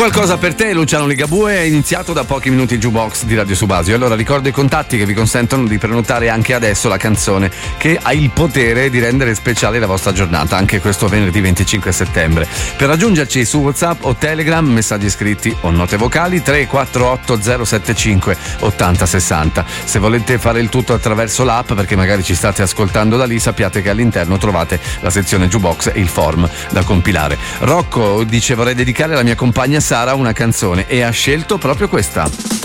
qualcosa per te, Luciano Ligabue. È iniziato da pochi minuti il Jukebox di Radio Subasio. Allora ricordo i contatti che vi consentono di prenotare anche adesso la canzone che ha il potere di rendere speciale la vostra giornata, anche questo venerdì 25 settembre. Per raggiungerci su WhatsApp o Telegram, messaggi scritti o note vocali 348 075 8060. Se volete fare il tutto attraverso l'app, perché magari ci state ascoltando da lì, sappiate che all'interno trovate la sezione Jukebox e il form da compilare. Rocco dice: vorrei dedicare alla mia compagna Sara una canzone, e ha scelto proprio questa.